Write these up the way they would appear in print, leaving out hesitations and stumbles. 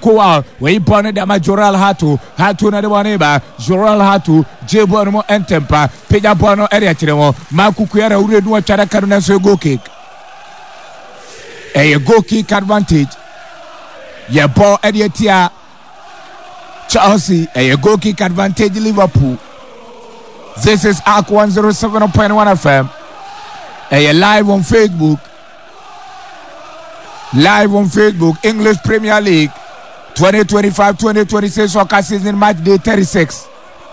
Kowa we born the Majoral Hatu na de waneba Joral Hatu Jebo no entempa Peja Bono area chiremo Maku Kuyara uredu chara karuna so go kick a go kick advantage ye ball area tia Chelsea a go kick advantage Liverpool. This is ARC 107.1 FM. Live on Facebook, English Premier League 2025-2026 soccer season match day 36.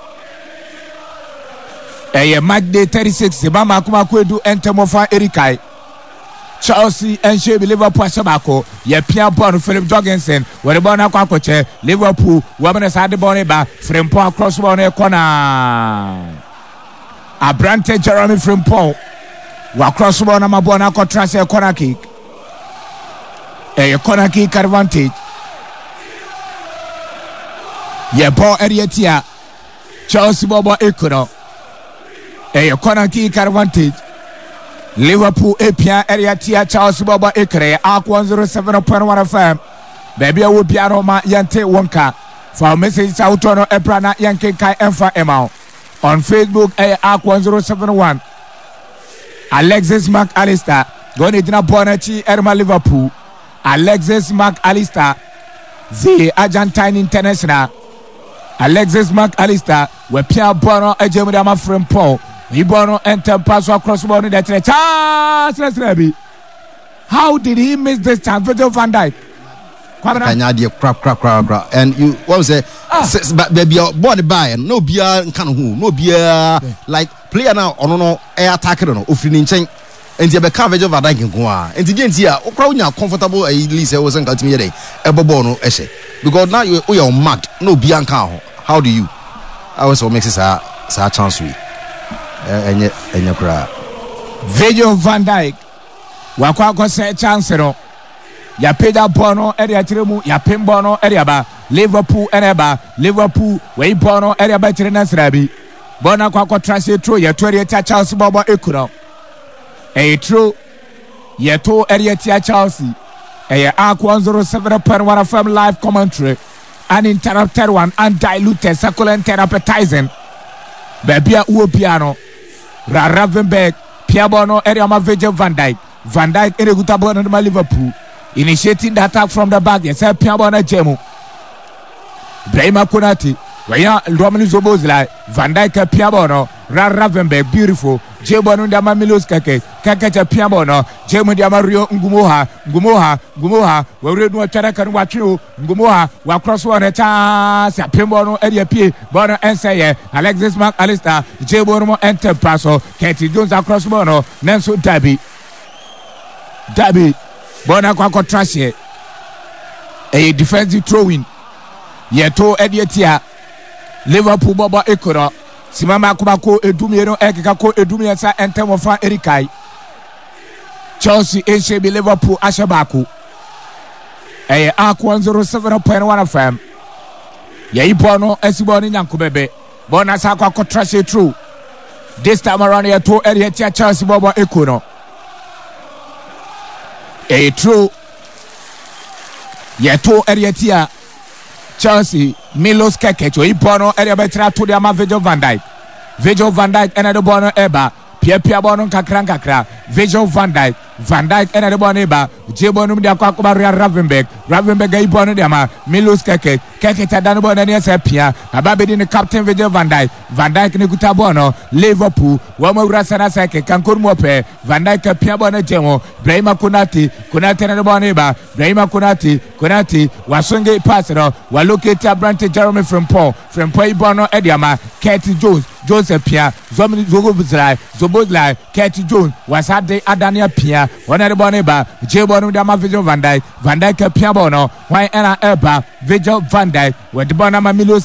Match day 36. Sebama kuma kwedu entemofa Erikai. Chelsea and Shebe Liverpool Sabako. Ye Pierre Bon Philip Jorgensen. Where the ball kwa koche Liverpool. Women side the ball ba. Frimpong across ball corner. Abrante Jeremy Frimpong. Wa cross ball na mabona ko transfer corner kick. A corner kick advantage. Ye ball area tia. Chelsea bobo ekono. A corner kick advantage. Liverpool API area tia Chelsea bobo ekre. ARC 107.1 FM. Baby I will be aroma yante wonka. For message sautono eprana yanke kai enfa emao. On Facebook ARC 1071. Alexis McAllister going to Bonachi Erma Liverpool. Alexis McAllister, the Argentine international. Alexis McAllister, where Pierre Bono Ejemudama Frimpong. He Bono enter pass across the ball. Chance. How did he miss this chance? Virgil van Dijk. Crap. And you what say? But baby, body by no beer kind of who, no beer like player now on no air attacker no offering chain. And you become Virgil van Dijk in Goa. And the here, Okraunia comfortable at least I wasn't cutting me a bobono essay. Because now you're mad, no beer cow. How do you? I also makes it a chance we and your crowd. Virgil van Dijk. Wakwa say chance no. Ya peda bono area tiremu ya pembono area ba Liverpool area Liverpool we bono area ba tirena srabi bona kwa trace tro ya to area tia Chelsea bobo ekuno tro ya to area tia Chelsea ARC 107.1 FM live commentary uninterrupted one undiluted succulent and appetizing babia uopiano Ravenberg Piabono area ma Virgil van Dijk ereguta bono ma Liverpool initiating the attack from the back. Yes, Piabona Jemu. Brahima Konati. Waya Romelu Zobozlai. Van Dijk Piabono. Ravenberg. Beautiful. Jebono Dama Milos Kake. Kake Piabono. Jemu Damario Ngumoha. We read no Charakan Wachu. Ngumoha. Wa cross one chance. Piabono area P. Bono Enseye. Alexis McAllister. Jebono enter passo. Katie Jones across Bono. Nenso Dabi. Bona kwa trashe a defensive throw-in yeto edietia Liverpool bobo ekoro simama kubako edumiero ekekako edumiesa entemofa Erikai Chelsea Shebe Liverpool ashabaku ARC 107.1 FM ye ibono esiboni nyankobebe bona sa kwa trashe through this time around yeto edietia Chelsea bobo ekono a true yeto area Chelsea Milos Keke to ibono area betra to the Virgil van Dijk and the bono eba Pia bono kakra Virgil van Dijk and the bono eba Jebonum dia kwa Ravenberg ibono dia ma Milos Keke tadano bono ne sepia ababedi ne captain Virgil van Dijk ne guta bono Liverpool wama urasana seke kankuru mope Van Dijk pia bono jemo Brahima Konati ne bono eba Brahima Konati wasonge pass no wa locate Abrante Jeremy Frimpong ibono ediama Katie Joseph Pia Zobozlai Katie Jones was had the Adania Pia one at the boneba Jebono Dama Virgil van Dijk Pia bono why era eba Virgil van Dijk with the bonama Milos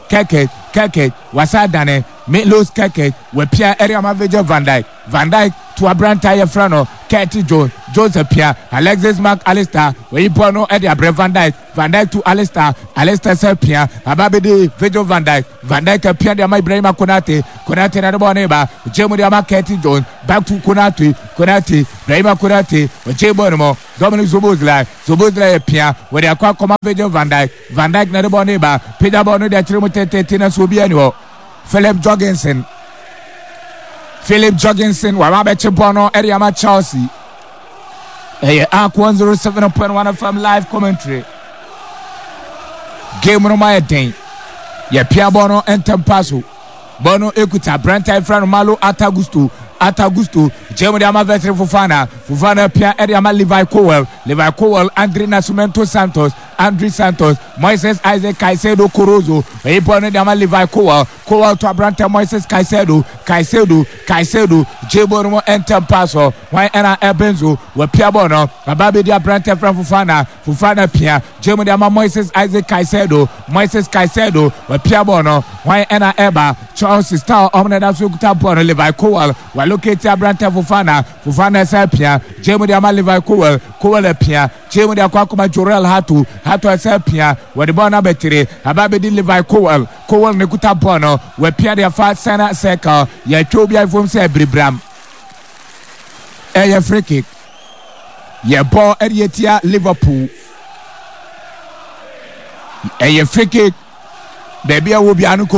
Keke was had dane Milos Keke with Pia area ma Virgil van Dijk to Abranta Yefrano, Katie Jones appear, Alexis Mark Alistair, Weipono Eddie Abre Van Dijk to Alistair appear, Ababidi Virgil Van Dijk appear the Ibrahima Konate na the neighbor, Jemu Diama Katie Jones, back to Konate, Ibrahima Konate, Jebono, Dominic Zobozla appear, where they are called Virgil Van Dijk na the neighbor, Peter Bono, the Trimote Tina Subiano, Philip Jorgensen, Warabeche Bono, Eriama Chelsea. Arc 107.1 FM live commentary. Game no my day. Pia Bono and Tempaso. Bono Ekuta, Brenta Fran Malo Atagusto, Jemu Diama Veteran Fofana Pia Eriama Levi Cowell, Andre Santos, Moises Isaac Caicedo Corozo,Ebono Diama Levi Cowell to Abranta Moises Caicedo, Jebono and Tempaso, why Anna Ebenzo, where Pia Bono, Ababi Dia Branta Fran Fofana Pia, Jemu Diama Moises Isaac Caicedo, where Pia Bono, why Anna Eba, Charles Star, Omneda Sukuta Bono, Levi Cowell, located Abranta Fofana Sapia, Jemu Diama Levi Cowell Pia, Jemu Dia Kwakuma Jorel Hatu Sapia, where the Bona Betri, Ababidi Levi Cowell Nekuta Bono, where Pia dia Fat Sana Seka, Yatobia from Sebri free kick. Ball Edietia Liverpool. Free kick. Baby, I will be on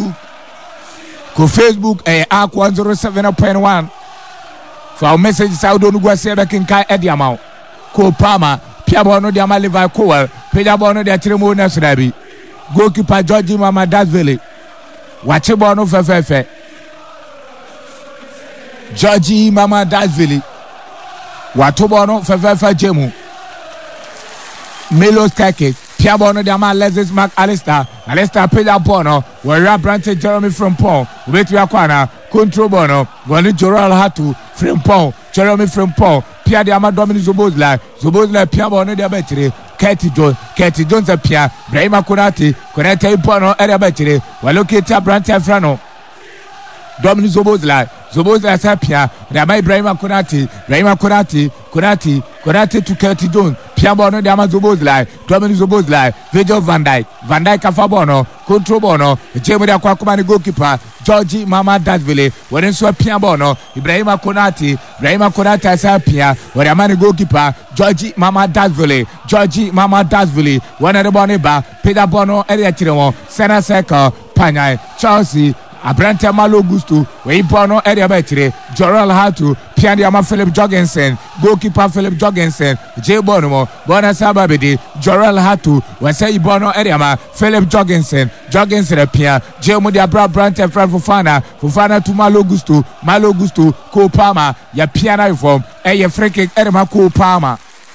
Facebook Arc 107.1 for our messages out on Guaseba Kinkai Ediamau Ko Palmer Piabono Diama Levi Cowell Piabono de Tremo Nasrabi goalkeeper Georgie Mama Dasville Wachebono Fefe Georgie Mama Dasville Watobono Fefe Jemu Milos Kake Piabono Diama Alexis Mark Alistair Peter Bono, where Branche Jeremy from Paul, Wait Yakwana, Control Bono, Wani Joral Hatu, from Paul, Jeremy from Paul, Pia Diama Dominic Zobozla, Piabono Diabetre, Katie Jones appear, Brahima Konate Bono Ediabetre, Walokita Branche Frano, Dominic Zobozla Sapia, Ramai Brahima Konate to Katie Jones. Piabono Diama Zobozla, Dominic Zobozla, Virgil Van Dijk Afabono, Control Bono, Jemu Dia Kwakumani goalkeeper, Georgie Mama Dasville, when in so Piabono, Ibrahima Konate Sapia, where Amani goalkeeper, Georgie Mama Dasville, one of the Boniba, Peter Bono, Ediatiremo, Sena Seka, Panay, Chelsea. Abranta Malo Gusto, Weipono Ediabetre, Jorel Hatu, Piandiama Philip Jorgensen, goalkeeper Philip Jorgensen, J. Bonomo, Bona Sababidi, Jorel Hatu, Wasei Bono Ediama, Philip Jorgensen Pia, J. Mudia Branta Fran Fofana to Malo Gusto, Ko Palmer, Ya Piana form, free kick Edema Ko Palmer.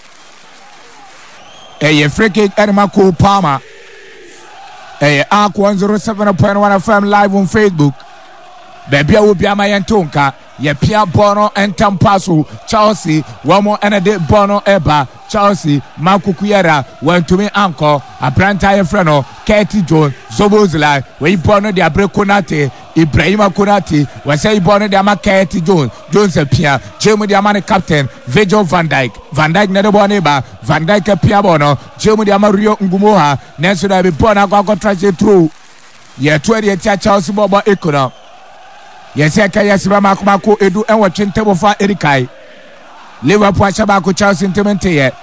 Free kick Edema Ko Palmer. Arc 107.1 FM live on Facebook. Baby, I will be a Mayantonka. Pia Bono and Tampaso, Chelsea, one more and a day Bono Eba, Chelsea, Marco Cuera, went to me uncle, Abranta Freno, Katie Jones, Zobozla, where Bono de Abre Konate, Ibrahima Konate, was a Bono de Ama Katie Jones appear, Jemu de Amani captain, Virgil Van Dijk Nedaboneba, Van Dijk Pia Bono, Jemu de Amario Ngumoha, Nancy be Bona Gogo Traje through. 20 Chelsea Boba Econo. Yes, I can yes, Ramako Edu and watching table for Erikai. Liverpool Shabako Chelsea Intimente.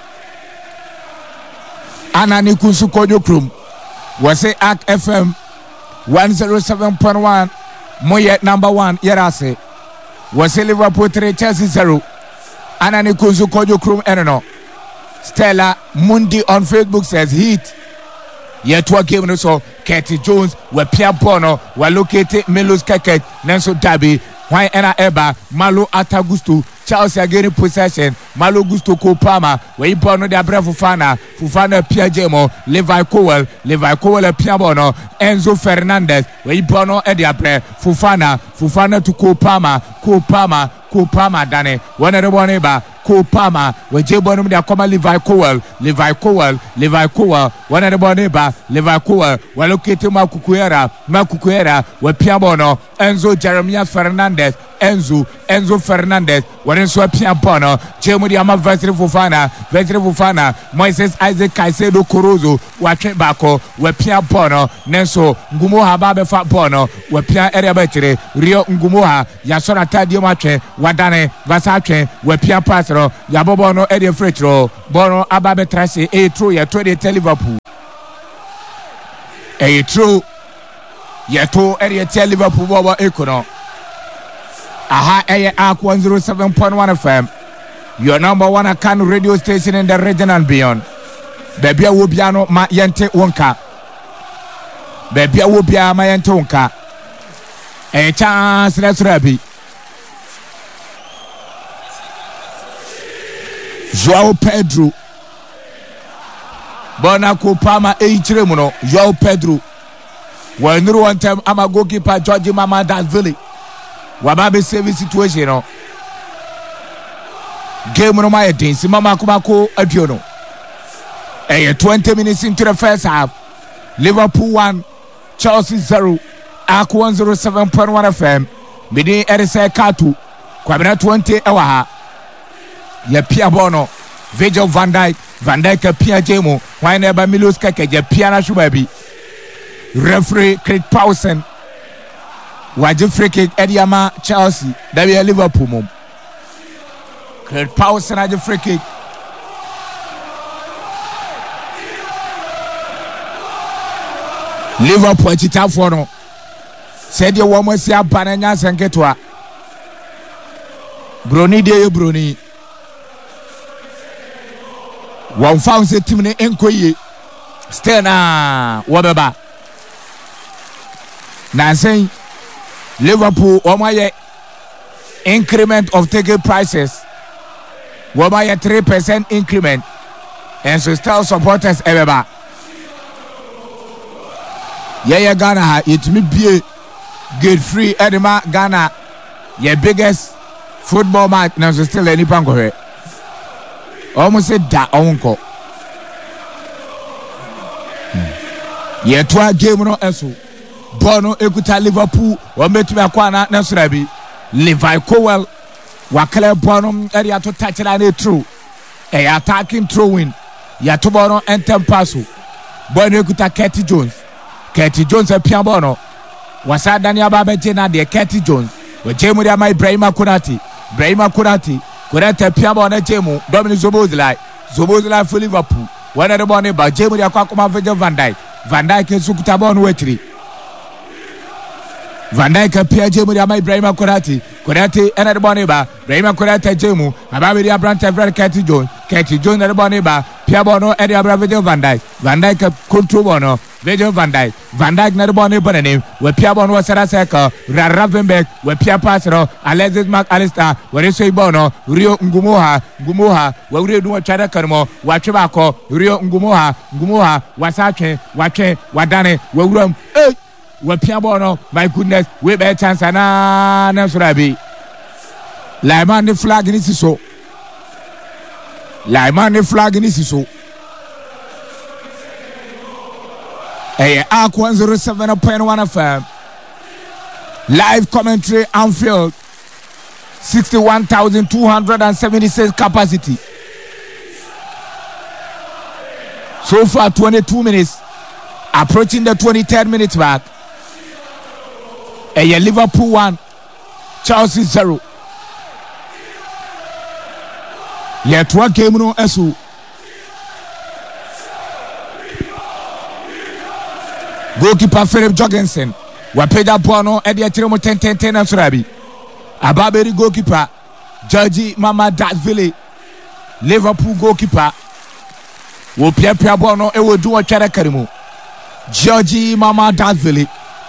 Anani Kusuko Krum. Was a Arc FM 107.1. Moyet number 1. Yerase. Was a Liverpool 3 Chelsea 0. Anani Kusuko Krum Erno. Stella Mundi on Facebook says Heat. Yet what game so Katie Jones where Pierre Bono were located Milos Keket Nanso Dabi why Anna Eba Malo Atagusto Chelsea again possession Malo Gusto Kopama where Bono de Abra Fofana Pierre Jemo Levi Cowell Pierre Bono Enzo Fernandez where Bono Ediabre Fofana to Kopama Dane one of the one Eba Kopama where Jebonum de Akoma Levi Cowell one of the one Eba Levi Cowell were located Makukuera where Pierre Bono Enzo Jeremiah Fernandez Enzo Fernandez wɔne nso apia bɔɔl no kyɛ mu de ama Wesley Fofana Moises Isaac Caicedo Corozo watwe baako wapia bɔɔl no nenso Ngumoha ba bɛfa bɔɔl no wapia area bɛkyerɛ Rio Ngumoha yasɔre ataadeɛ mu atwe wadane vasa atwe wapia pass no yabɔ bɔɔl no ɛde frɛkyerɛ bɔɔl no aba bɛtra se ɛyɛtro yɛto de tɛ Liverpool ɛyɛtro yɛto ɛde tɛ Liverpool bɔɔl ɛkɔ no aha ɛyɛ Arc 107.1 FM your number one Akan radio station in the region and beyond baby a wo bia no ma yɛnte wonka baby a wo bia ma yɛnte wonka ɛyɛ chance resra bi Joao Pedro bona ko pama eichire mu no Joao Pedro wanuru one time ama goalkeeper George Mama Dasvili wababe save situation no game no my dance mama kumako aduo no 20 minutes into the first half Liverpool 1 Chelsea 0 Arc 107.1 FM bidi erese katu kwabena 20 ewa ha ya pia bono Virgil van Dijk pia jemu why never Milos Keke je pia na shubabi referee Craig Pawson waje free kick Ediama Chelsea that be Liverpool mom Craig Pawson waje free kick Liverpool chitafo no said you want to see a banana sanketwa Broni one found the team in Enkoye Stena Wababa Nancy Liverpool Omaye increment of ticket prices Wabaya 3% increment and so still supporters ever yeah Ghana it may be gate free Edema Ghana your biggest football match now so still any panko here almost said that uncle yeah to a game no eso Bono ekuta Liverpool wambetumi akwana na surabi Levi Cowell wakale Bono area to touch na true attacking throwing ya to Bono entem passo Bono ekuta Curtis Jones apia Bono wasa Daniel Babeje na de Curtis Jones we jemu dia mai Ibrahima Konate apia Bono jemu Dominic Szoboszlai for Liverpool when the Bono ba jemu dia kwa kuma Virgil van Dijk sukuta Bono wetri Van Dijk apia jemu dia mai Ibrahima Konate ena de Bono ba Ibrahima Konate jemu ababe dia Brant Everett Curtis Jones na de Bono ba pia Bono edi abra Virgil van Dijk control Bono Virgil van Dijk na de Bono banane we pia Bono wasara seka Ravenberg we pia pasero Alexis McAllister we so Bono Rio Ngumoha we uri du chada karmo watwe bako Rio Ngumoha wasatwe wadane we uram we pia Bono my goodness we be chance na surabi Laiman the flag ni so Hey, Arc 107.1 FM live commentary Anfield 61,276 capacity so far 22 minutes approaching the 23rd minute mark. Hey, Liverpool 1 Chelsea 0 yet one game no eso goalkeeper Philip Jorgensen wapeda bono edi atire mo 10 na surabi ababeri goalkeeper George Mama Dasvili Liverpool goalkeeper wo pia bono e wodu o twere karimu George Mama Dasvili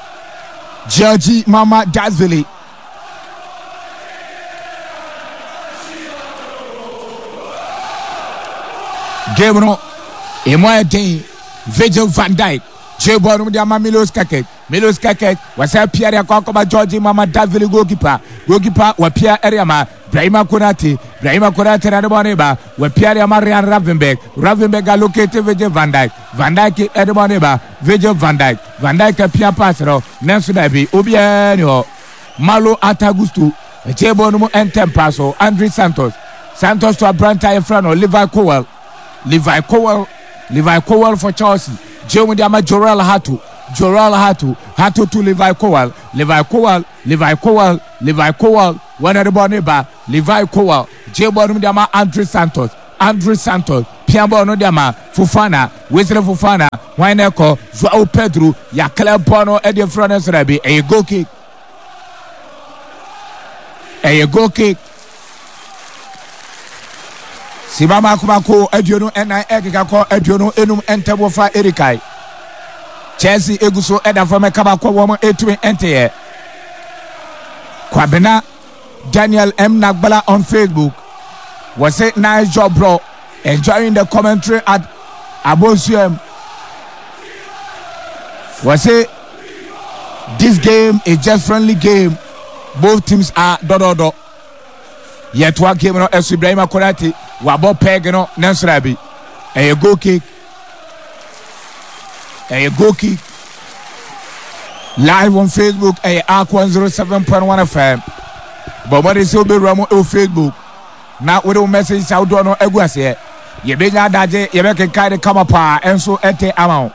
game no emoy den Virgil van Dijk Jebonu dia Milos Keke wasa Pierre Yakoba George Mama Dasvili goalkeeper wa Pierre Eriama Ibrahima Konate na Boneba wa Pierre Marian Ravenberg allocated Virgil van Dijk Edmoneba Virgil van Dijk Pierre Passero Nensu Dabi Obiani Malo Atagustu Ejebo no mu entem paso Andre Santos to Abranta Efrano Levi Cowell for Chelsea. Jemu Diama Jorel Hatu to Levi Cowell. When everybody ba Levi Cowell. Jebo no Diama Andre Santos. Piambo no Diama Fofana. Wesley Fofana. Waineko Joao Pedro. Yakele Bono Eddie Frano Serabi. A goal kick. Simama kumako ediono ena egigako ediono enum entebofa erikai Chelsea eguso eda fome kabako womo etumi enteye Kwabena Daniel M Nagbala on Facebook was say nice job bro, enjoying the commentary at Abosium. Was say this game is just friendly game, both teams are do. Yet one game no Esu Ibrahima Konate wabo peg no Nansrabi. A goal kick. Live on Facebook a Arc 107.1 FM. But what is be Ramo on Facebook? Now we don't message out no eguase. Ye benya daje ye be kai come up enso ete amount.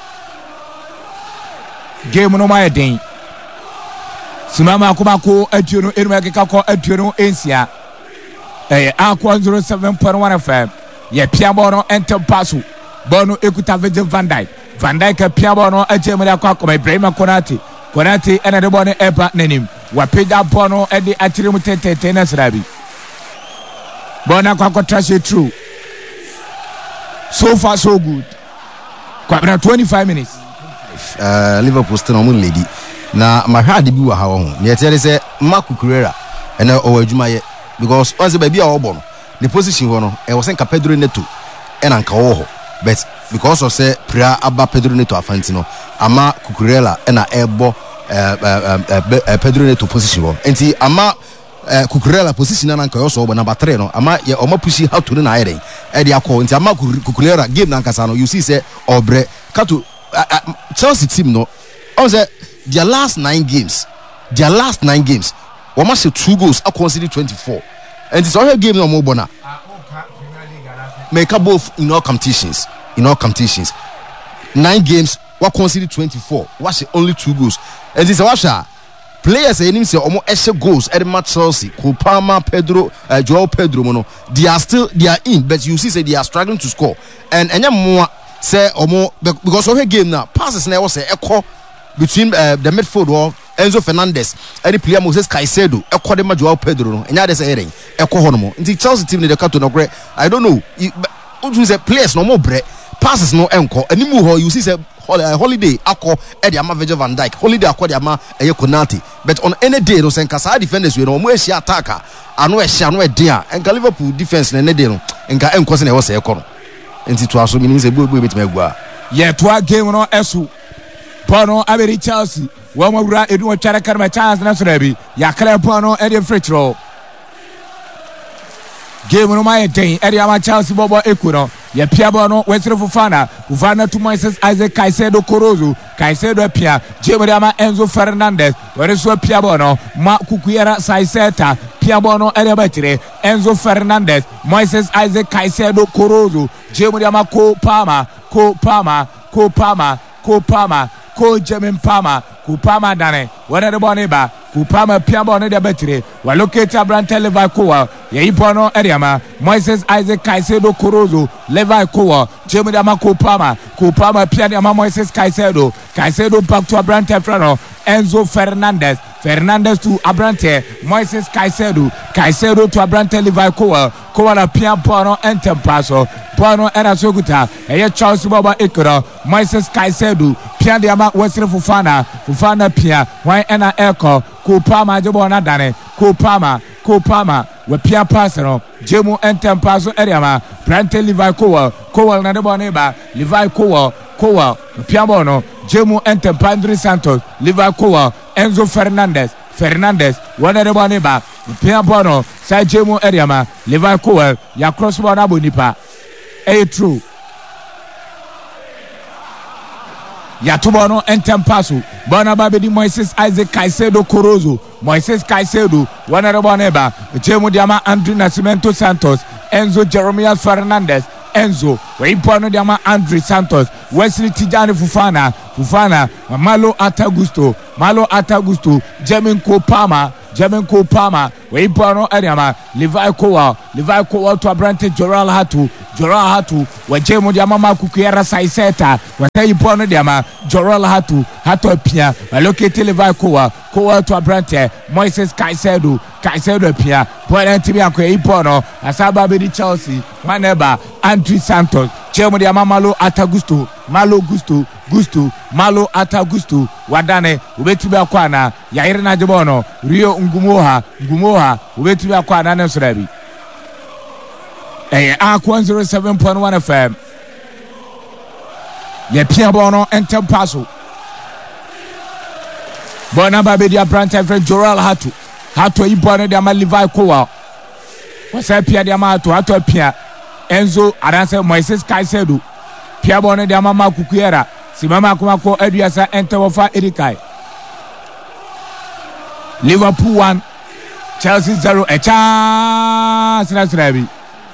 Game no my den. Simama Kumako Etuno Irmakako Etuno Ensia. Arc 107.1 FM. Ye Piabono enter Pasu. Bono Ekuta Virgil Van Dijk Piabono Ejemia Kwako Ibrahima Konate and the Bonnie Epa Nenim. Wapida Bono and the Atrimute Tennis Rabi. Bona Kwako trash it true. So far so good. Kwabna 25 minutes. Liverpool still on lady. Na mahwa de bi wa ha wo ho ne tere se Marco Cucurella ene o adwuma ye because once baby a obo no the position ho no e was nka Pedro Neto ena nka wo ho but because of say pra aba Pedro Neto afanti no ama Cucurella ena ebo Pedro Neto position ho enti ama Cucurella position na nka yo so obo number 3 no ama ye o ma pushi how to na ayre e de akọ enti ama Cucurella game na nka sa no you see say obre kato Chelsea team no on say their last 9 games, we must have 2 goals. I consider 24, and it's all game no more. Bona make up both in all competitions. 9 games, we consider 24. What's only 2 goals, and it's a players. Any say almost extra goals at the match. Chelsea, Kupama, Pedro, Joao Pedro, Mono. They are in, but you see, say they are struggling to score, and more say almost because of her game now passes now say echo. Between the midfield wall Enzo Fernandez and the player Moses Caicedo according to Joao Pedro no enya dey say heading ekọ hono nti Chelsea team dey kato no great I don't know you say players no more break passes no enko animu ho you see say holiday akọ e dey ama Virgil van Dijk holiday akọ dey ama eye Konate but on any day no say nkasa defenders we no mo ehia attacker ano ehia no ede a enka Liverpool defense na any day no enka enko se na e say ekọ no nti to aso mi say bobo betima agua ye to a game no esu Bono Aberi Chelsea. Wamura Edu Chara Karma chance na Srebi. Yakale Bono Eddie Fritro. Game no my day. Eddie Ama Chelsea Bobo Ekuno. Ye Pia Bono Wesley Fofana. Fofana to Moises Isaac Caicedo Corozo. Caicedo Pia. Jemodiama Enzo Fernandez. Where is Pia Bono? Ma Cucurella Saiseta. Pia Bono Eddie Betire. Enzo Fernandez. Moises Isaac Caicedo Corozo. Jemodiama Kopama. Ko Jemin Palmer, Kupama Dane, whatever Boniba, Kupama Piabone de Betri, while locate Abrante Levi Koa, Yaipono Ediama, Moises Isaac Caicedo Corozo, Levi Koa, Jemidama Kupama Pianama Moises Caicedo back to Abrante Frano, Enzo Fernandez to Abrante, Moises Caicedo to Abrante Levi Koa la Piapono Entempaso, Bono era Soguta, Charles Baba Ekura, Moises Caicedo, Piandiama Wesley Fofana Pia, why ena Echo, Kupama Jabona Dane, Kupama, we Pia Pasero, Jemu Entempaso Eriama, Brante Levi Koa Nadeboneba, Levi Koa, Piabono, Jemu Entempandri Santos, Levi Koa, Enzo Fernandez, Wanadeboneba, Piabono, Sai Jemu Eriama, Levi Koa, ya crossbar Nipa. True. Yatubono Entempasu, Bonababedi Moises Isaac Caicedo Corozo, Moises Caicedo wanarebo neba Jemu Diama Andrew Nascimento Santos Enzo Jeremias Fernandez Enzo Weipono Diama Andrew Santos Wesley Tijani Fufana Malo Atagusto Jemenko Palmer Weipono Ariama Levi Kowa to Abrante Joral Hatu Wajemu Diama Makukiera Saiseta Weipono Diama Joral Hatu Pia Locate Levi Kowa to Abrante Moises Caicedo Pia Pointi Ipono Asaba Bedi Chelsea Maneba Andrew Santos Jemu Diama Malo Atagusto Malo Atagusto Wadane ubetibi akwana Yaire na Jebono Rio Ngumoha ubetibi akwana na Surabi Ak 107.1 FM Ye pia bono entem paso Bona babedi Abrante friend Joral Hatu ibono de ama Levi Kowa Wasa pia de ama Hatu pia Enzo Aranse Moises Caicedo pia bono de ama Makukuera Simama Kumako Eduasa Entewofa Erikai Liverpool 1 Chelsea 0 a chance Nasrabi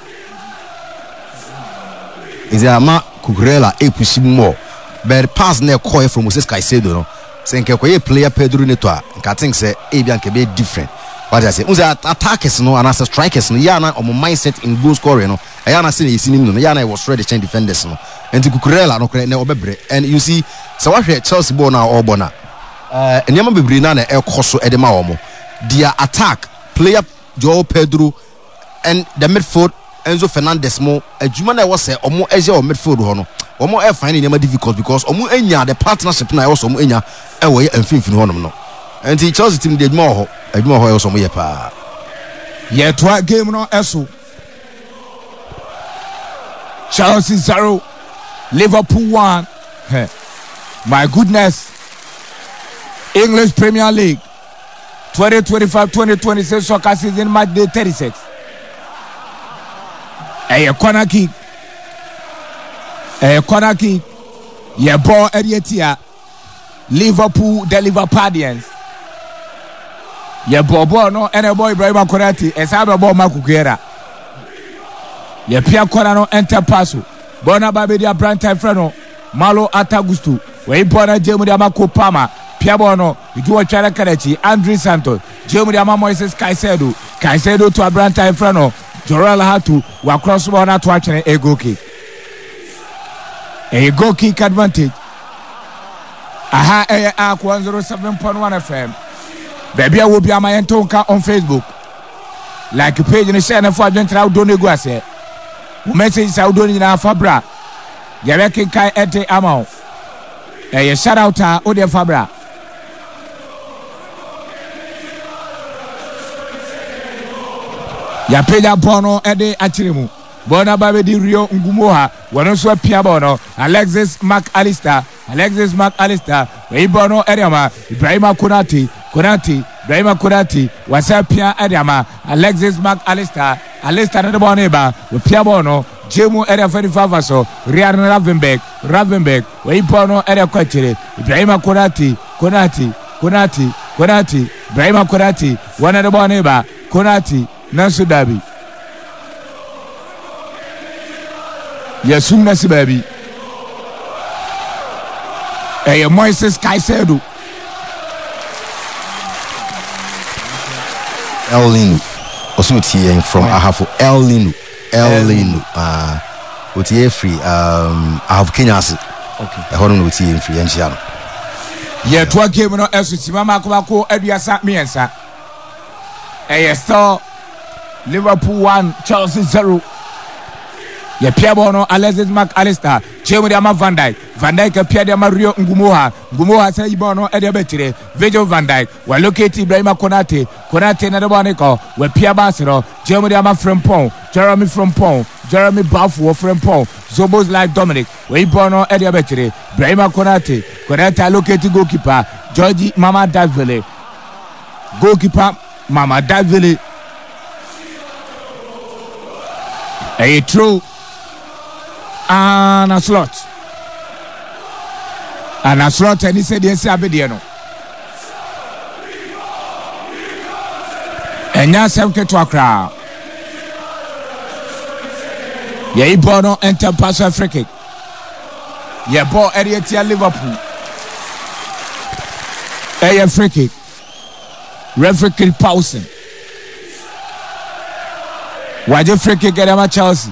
is ama Cucurella pushing more but pass near coy from Moses Caicedo no senke koye player Pedro Neto nka think say bian ke be different what I say attackers no and as strikers no yana on mindset in goal scoring no yana say you see him no yana was ready to change defenders no and Cucurella no na obebre and you see so what Chelsea ball now or bona nyama bebre na ekoso edema omo their attack player Joao Pedro and the midfield Enzo Fernandez mo adwuma na was say omo eje o midfield ho no omo e find nyama difficult because omo enya the partnership na also omo enya e wo ye amfimfini ho no no and the Chelsea team did more ho also mo ye pa ye to game no eso Chelsea 0 Liverpool 1 my goodness English Premier League 2025-2026 soccer season match day 36 a corner kick ye ball area Liverpool deliver Pardians ye ball no and a boy Ibrahima Konate esaba ball Makukuera ye pia corner no enter passo bona babedi Abrante Freno Malo Atagusto we bona Jemu Diamako Palmer pia ball no iduo twara Karachi Andrew Santos Jemu Diama Moises Caicedo to Abrante Freno Joral Hatu wa cross ball na to atwene a goal kick advantage aha Ak 107.1 FM baby will be my entonka on Facebook like page ni share na for adventure out don ego ase wo message out don na fabra ya be kai ete amount shout out o de fabra ya peda bono ede achiremu bona babedi Rio Ngumoha wono so pia bono Alexis McAllister we bono Ariama Ibrahima Konate wasapia Ariama Alexis McAllister na bono eba we pia bono Jemu area 45 so Ryan Ravenberg we bono area kwachire Ibrahima Konate Ibrahima Konate wana de bono eba Konate Nansu Dabi Yesum Nasi baby Moises Caicedo El Nino Osuti from Ahafo El Nino Otie free I have Kenyans okay I hold on Otie free and Chiano yeah to game no esuti mama ko aduasa miensa so Liverpool 1 Chelsea 0 ye pia bono Alexis McAllister Jemu Diama Van Dijk pia Diama Rio Ngumoha say bono e de betire Virgil van Dijk we locate Ibrahima Konate na de bono ko we pia basiro Jemu Diama Frimpong Jeremy Bafu Frimpong Zobos like Dominic we bono e de betire Ibrahima Konate locate goalkeeper Georgie Mama Davile a true and a slot and he said yes abediano Enya sem keto akra. Ye ibono enter pass free kick. Ye ball area tia Liverpool. Ye free kick. Referee kick Paulson. Waje free kick at Chelsea.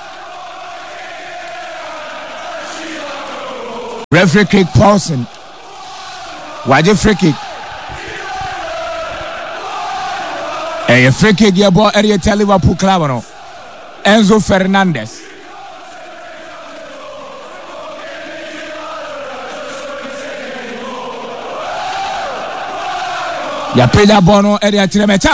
Referee kick Paulson. Waje free kick. A free kick ye ball area tia Liverpool club no. Enzo Fernandez. Ya peda bono area tire me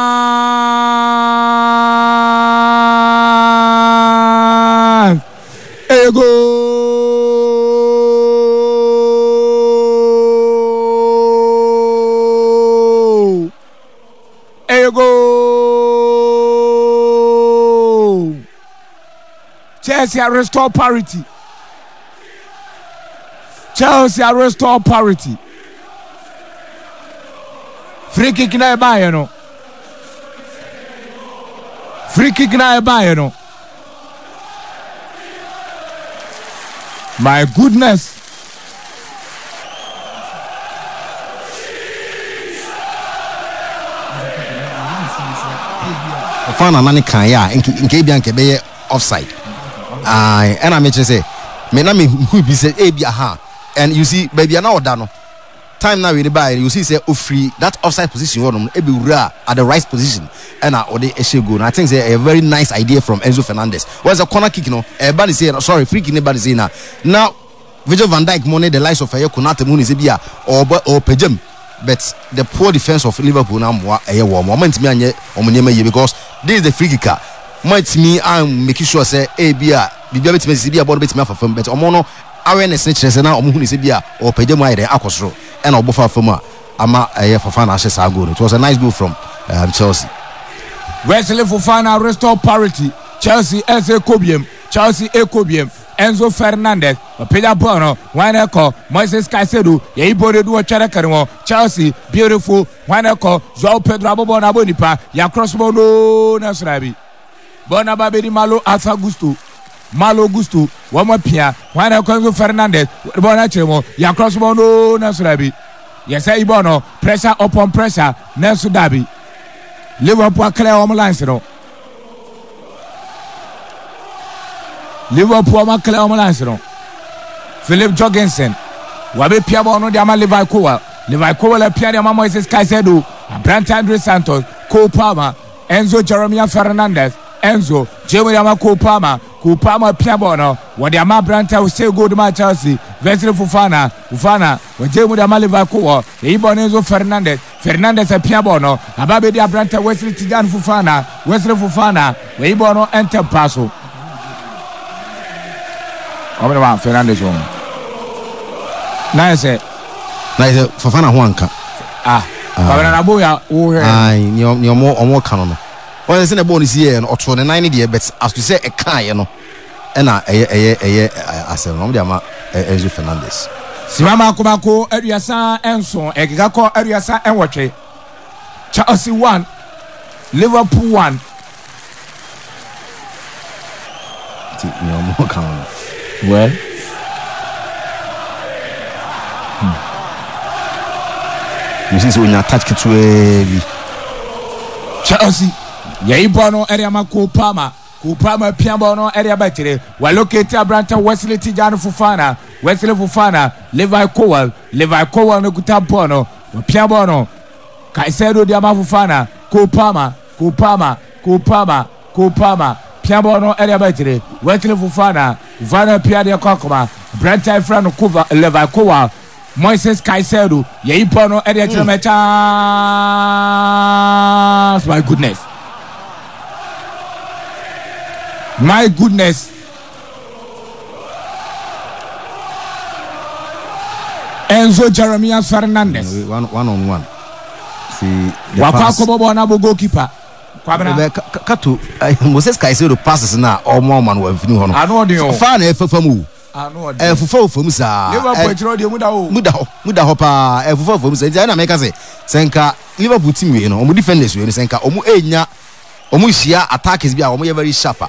chance. Ego. Chelsea restore parity. Chelsea restore parity. Free kick na eba no. Free kick na eba no. My goodness. Fana nani kan ya nke bia nke be offside. And I may just say me na me who be say e bia ha. And you see baby na oda no. Time now we buy you see say free that offside position e be ura at the right position and ode eshego. And I think say a very nice idea from Enzo Fernandez. Was a corner kick no e ba say sorry free kick ne ba say now Virgil van Dijk money the likes of Konate Muni say bia or pejam. But the poor defense of Liverpool now more a warm moment me anye omunyema ye because this is the free kicker. Might me I'm making sure say bia bibia betime say bia board betime afafam but omo awareness ne kyerɛ sɛ na ɔmo hu ne sɛ bia ɔpɛgya mu ayɛ dɛ akɔsoro ɛna ɔbɔfa fam a ama ɛyɛ Fofana ahyɛ saa goal. It was a nice goal from Chelsea. Wesley Fofana restore parity. Chelsea Ekobiem. Chelsea Ekobiem. Enzo Fernandez ɔpɛgya ball no wan ɛkɔ Moises Caicedo yɛyi bɔ de do ɔtwɛrɛ kɛre wɔ Chelsea beautiful wan ɛkɔ João Pedro abɔbɔ na abɔ nipa ya cross ball no na sra bi bɔ na ba bɛdi Malo Gusto wama pia wana Enzo Fernandez bona chemo ya cross ball no na surabi yesa ibono pressure upon pressure na sudabi Liverpool clear on lines no Liverpool ma clear on lines no Philip Jorgensen wabe pia ball no de ama Levi Kowa le pia de ama Moises Caicedo Brant Andre Santos Cole Palmer Enzo Jeremiah Fernandez Enzo Jeremy ama Kupama piabo no what the ama Branta will say good match Chelsea Wesley Fofana when Jeremy ama Liverpool Ibon Enzo Fernandez a piabo no ababe dia Branta Wesley Fofana we Ibon enter passo Omere Fernandez one nice Fofana Juanka Fabana Boya ni omo kanono. Well, it's in a bonus here and or 29 year, but as to say a car, you know, and as a Romdiama Enzo Fernandez. Simama Kumako, Eriasa Enson, Egako Eriasa and Watche. Chelsea 1, Liverpool 1. Well, you see, when you attach it to Chelsea. Yaibono area ma Kupama piabo no area batire wa locate Abranta Wesley Fofana Levi Kowal no kutapono piabo no Caicedo dia ma Fofana Kupama piabo no area batire Wesley Fofana pia dia kokoma Branta Frano Kuva Levi Kowal Moises Caicedo Yaibono area chance. My goodness. Enzo Jeremiah Fernandez. One on one. See, Wakako Bobo na goalkeeper. Kato Moses Caicedo passes now all more man we finish hono. Ano de o. Fa na efafamu. Ano de. Efufa ofam sa. Liverpool tro de muda ho pa efufa ofam sa. Ntia na make say senka Liverpool team we no omo defenders we no senka omo enya omo hia attackers bi a omo very sharp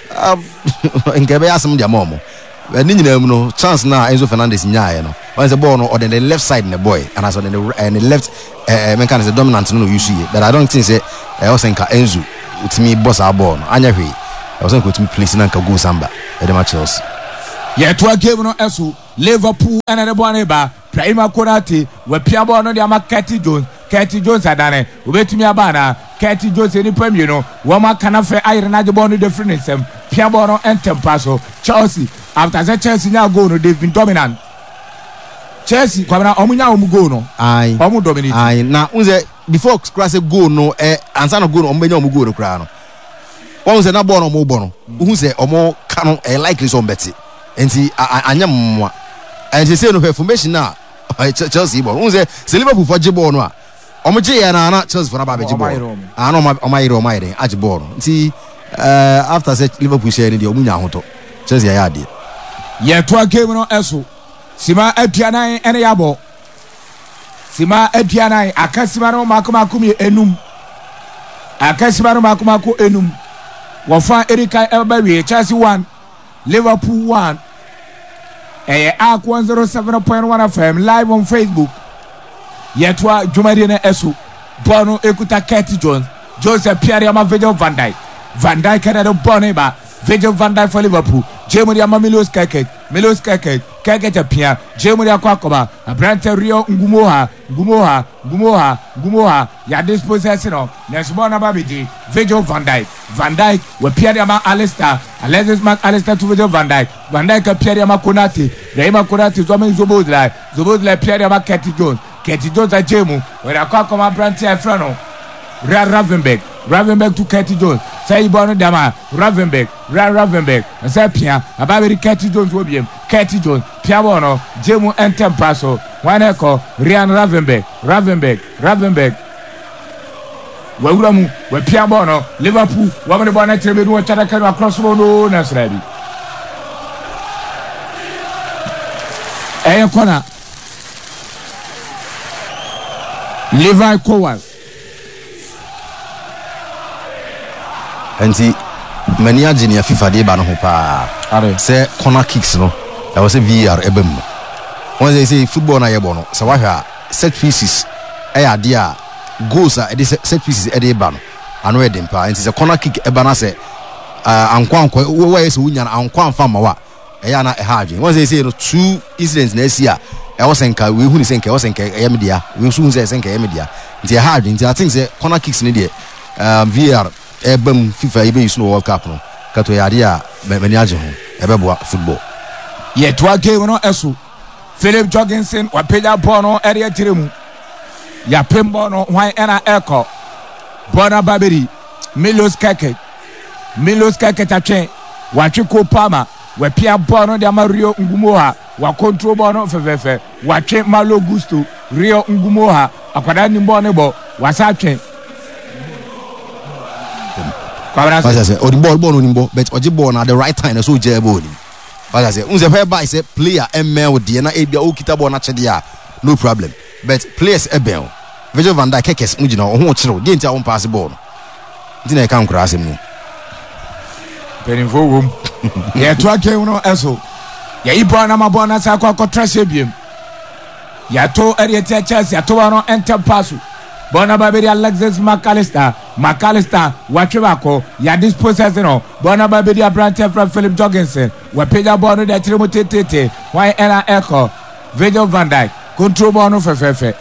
nke be asem dia momo ni nyina mu no chance na Enzo Fernandez nyae no when the ball no on the left side the boy and as on the left men can say dominant no use here but I don't think say Osenka Enzo utimi boss our ball no anya hwe Osenka utimi place na nka go samba e de matches ye to game no eso Liverpool and the boy ba Prima Konate we pia ball no dia ma Curtis Jones adane obetumi abana Curtis Jones ni pamie no wo ma kana fe ayre na de ball no different sem pia ball no entem paso Chelsea after that Chelsea nya goal no they've been dominant Chelsea kwabana omunya omu goal no ai omu dominate ai na unze before class goal no ansa no goal no ombenya omu goal no kra no wonse na ball no omu bo no unze omu ka no likely so mbeti enti anya mwa enti say no information na Chelsea ball unze se Liverpool for jiball no a omu je ya na Chelsea for na ba be jiball no omayire ajiball no enti after say Liverpool share ni de omu nya hoto Chelsea ya ade ye to game no eso Sima aduanan ene yabo Sima aduanan akasima no makomakumi enum akasima no makomako enum wofa Erika Elbawi Chelsea 1 Liverpool 1 Ark 107.1 FM live on Facebook yetwa jumadi na eso bono ekuta Curtis Jones Joseph Pierre ama Virgil van Dijk kada do bono ba Virgil van Dijk for Liverpool Jemuri ama Milos Keke Pia Jemuri akwakoba Abrante Rio Ngumoha ya dispossess no Nesbona babidi Virgil van Dijk we Pierre ama Alexis McAllister to Virgil van Dijk Pierre ama Konate Raima Konate Zobozla Pierre ama Curtis Jones ajemu we akwakoba Abrante Efrano Ravenberg to Curtis Jones say bono dama Ravenberg say pia ababeri Curtis Jones wobiem Curtis Jones pia bono jemu entem paso waneko Ryan Ravenberg wawuramu we pia bono Liverpool wamene bono trebe no chada kanu across bono na srabi kona Levi Kowal enti mani ageni ya FIFA de ba no ho pa se corner kicks no I was a VR ebem when they say football na yebo no se wahwa set pieces ade a goals a de set pieces ade ba no ano edem pa enti se corner kick eba na se ankwankwa wo yes wunya na ankwanfa ma wa eya na ha ageni when they say no two incidents na sia Osenka we hu ni senka Osenka emedia we so hu senka emedia nti ha ageni nti I think se corner kicks ni de VR ebem FIFA ebe use no World Cup no kato yade a mani age ho ebeboa football ye to game no eso Philip Jorgensen wa pega ball no area tiremu ya pembo no hwan ena eko bona baberi Milos Keke tatwen wa tweko Palmer wa pia ball no de Mario Ngumoha wa control ball no fefefe wa twen Malo Gusto Rio Ngumoha akwada ni ball ne bo wa sa twen As I say, the ball on him, but Oji ball at the right time, so jeboni. As I say, unze whereby say player ML with Diana Abia Okita ball nachedia, no problem. But players Ebel, Virgil van Dijk kekes mujina o ho chiro, di ntia on pass ball. Ntina e kan kura asem ni. Penifo wom. Ye to game no eso. Ye ibo na mabon na sa kwa trase biem. Ya to area Chelsea, ya to no enter passu. Bona baberi Alexis McAllister watchwako ya dispossess no bona baberi Abrante from Philip Jorgensen we pega ball no de tiremo tete why era echo Virgil van Dijk control ball no fefe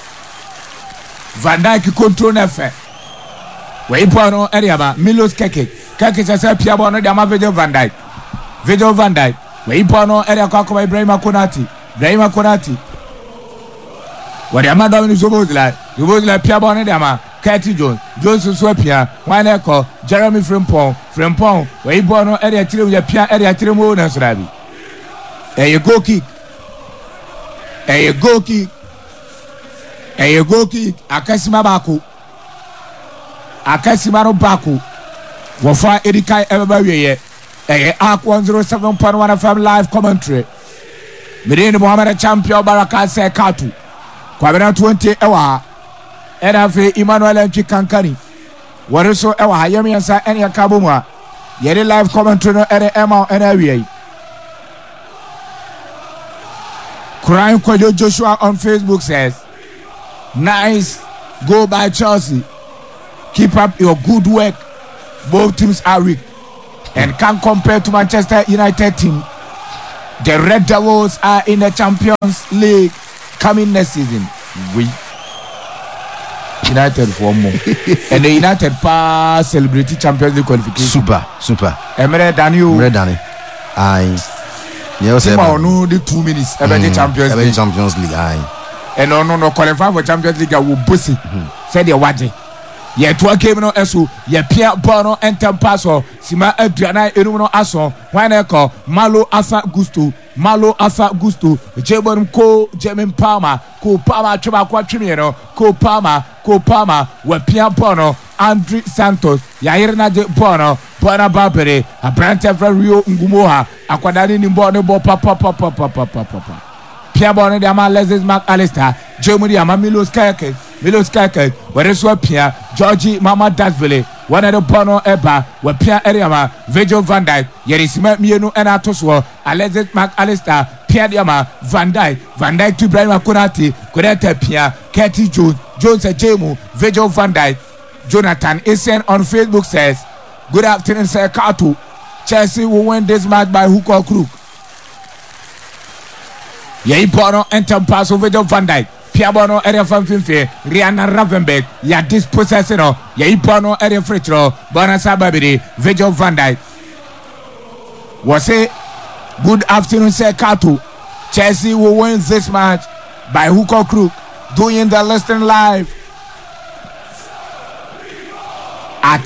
Van Dijk control na fe we ipo no area ba Milos Keke se pia ball no de ama Virgil van Dijk we ipo no area kwa Ibrahima Konate wadi amanda wini Zobozla pia bone dama Curtis Jones so pia wane ko Jeremy Frimpong we bono area tire ya pia area tire mo na srabi goal kick akasima bako wofa Erika Elbawi Ark 107.1 FM live commentary Medine Mohamed champion Baraka Sekatu kwa bena 20 ewa Enafe Emmanuel Entry Kankani. Wariso ewa hayemi yansa eni yakabumwa. Yeri live commentary no ere ema ene Crying Kojo Joshua on Facebook says, nice go by Chelsea. Keep up your good work. Both teams are weak and can't compare to Manchester United team. The Red Devils are in the Champions League coming next season. We United for more. And the United pass celebrity Champions League qualification. Super. Emre Daniel. Aye. Yeah, no, the 2 minutes. Champions League. Aye. And no qualify for Champions League. I will pussy. Said the waji. Ye to game no esu. Ye Pierre Bono enter passo. Sima Adriana Eruno aso. Waneko Malo Asa Gusto. Jebon Ko Jemin Palmer. Ko Palmer Chuba Quatrimiano. Ko Palmer. We Pierre Bono. Andre Santos, Yairna de Bono, Bona Barbary, a branch of Rio Ngumoha, Aquadani Nimbono Papa. Pierre Bono de Amalezes McAllister, Germany Milos Kakek, where is Pierre, Georgie Mama Dasville, one of the Bono Eba, where Pierre Eriama, Virgil van Dijk, Yerisima Mienu and Atoswo, Alexis McAllister, Pierre Diama, Van Dijk to Brian Makunati, Kurete Pierre, Katie Jones Jemu, Virgil van Dijk. Jonathan Isen on Facebook says, good afternoon, Sir Kato. Chelsea will win this match by hook or crook. Yei Bono enter pass over Virgil van Dijk. Pierre Bono area from Finfe. Rihanna Ravenberg. Ya dispossessino. Yei Bono area fritro. Bona Sababidi. Virgil van Dijk. Was it good afternoon, Sir Kato. Chelsea will win this match by hook or crook. Doing the listening live at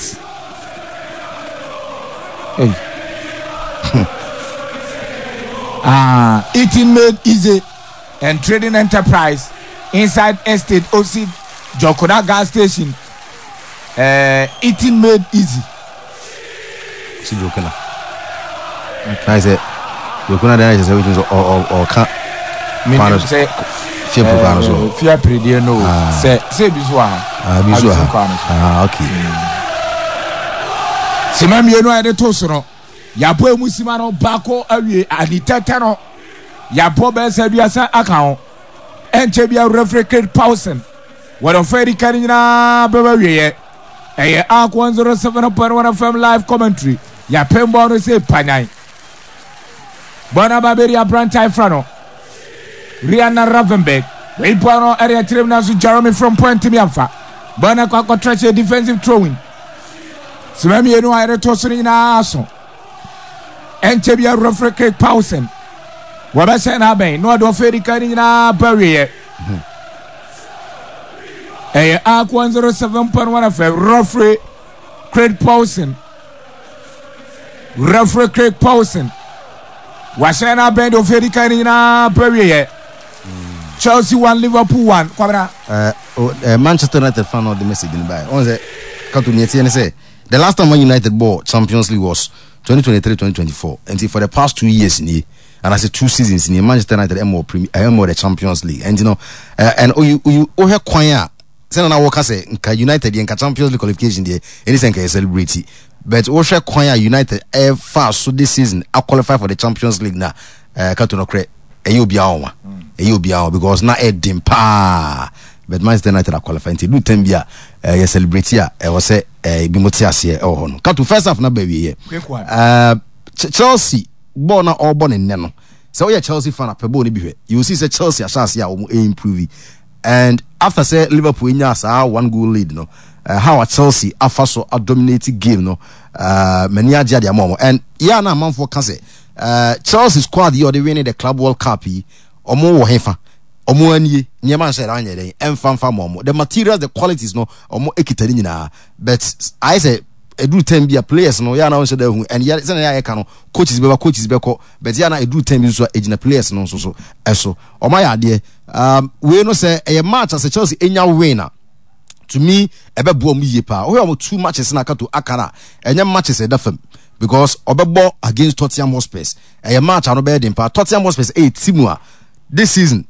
eating made easy and trading enterprise inside estate OC Jokoda gas station. Eating made easy. See Jokona. I said Jokona there is everything or can't say fear predier no say biswa. Okay. Simamieno ade tosono. Yabo emusima no bako awie anitete no. Yabo be saduasa account. Enche bia referee Craig Paulson. Wado Ferry Kanina bewe eye Arc 107.1 FM live commentary. Ya pembo no say panai. Bona Baberia Brantai Frano. Rihanna Ravenberg. We bono area trim nasu Jeremy from Point Miamfa. Bona kwa contract defensive throwing. Simami enu ayre tosuri na aso. Enche bia referee Craig Paulson. Wabase na ben no do Ferry Kanina barrier. Arc 107.1 FM referee Craig Paulson. Referee Craig Paulson. Washena ben do Ferry Kanina barrier. Chelsea 1, Liverpool 1. Manchester United fan of the message in the bio. On the the last time Man United bought Champions League was 2023-2024. And for the past 2 years and I say 2 seasons in Manchester United more the Champions League. And you know, and you have choir. Say na work say United in Champions League qualification there. Anything can celebrate. But Osha choir United fast so this season I qualify for the Champions League now. Katuno cre. You be our because now a dimpa. But Manchester United are qualifying to do tembia celebrate here. Was say bimotias here or no. Cut to first half na baby here. Chelsea born or born in Neno. So yeah, Chelsea fan up a you see say Chelsea as ya improve. And after say Liverpool in yas 1 goal lead no. How Chelsea after so a dominating game no. Many are dia momo and yeah na man for can say Chelsea squad you are winning the Club World Cup omo wo hefa omo anie nyema say ran yede emfa momo the materials the qualities no omo ekitari nyina but I say edu time bia players no ya na won say da hu and ya say na ya ka no coaches be ko but ya na edu time bi so ejina players no so eso omo ya de we no say e match as Chelsea enya winner to me ebe bo mu ye pa we am 2 matches na kato akara enya matches e da fam because obebo against Tottenham Hotspur a match no be dem pa Tottenham Hotspur team this season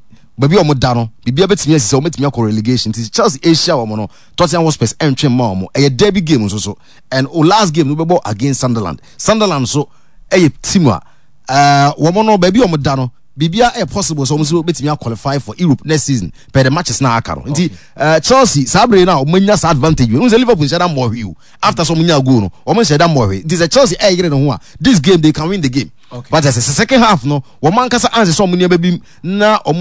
baby omo da no bibia betimi asise omo betimi akọ relegation ti Chelsea Asia omo no Tottenham Hotspur entwe ma omo e derby game so and last game no be against Sunderland so e team a womo no baby omo da no bibia possible so omo betimi qualify for Europe next season per the matches na aka no nti Chelsea sabre na omo nya advantage we Liverpool sheda more hill after so omo nya goal no omo sheda more hill this is Chelsea yire no ho a this game they can win the game but as the second half no woman kasa answer so omo nya baby na